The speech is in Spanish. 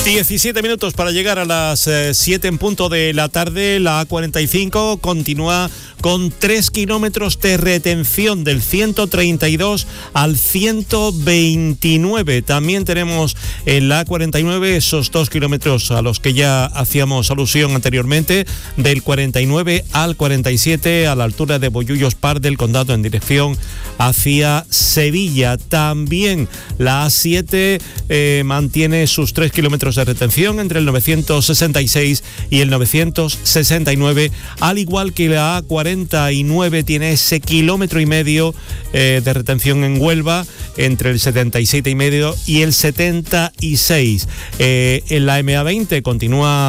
17 minutos para llegar a las 7 en punto de la tarde. La A45 continúa con 3 kilómetros de retención del 132 al 129. También tenemos en la A49 esos 2 kilómetros a los que ya hacíamos alusión anteriormente, del 49 al 47 a la altura de Bollullos Par del Condado en dirección hacia Sevilla. También la A7 mantiene sus 3 kilómetros de retención entre el 966 y el 969, al igual que la A49 tiene ese 1,5 kilómetros de retención en Huelva entre el 77,5 y el 76. En la MA20 continúa